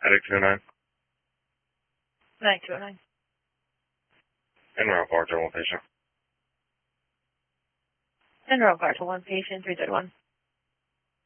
Headache 209. 9209. En route bar to one patient. En route bar to one patient, 331.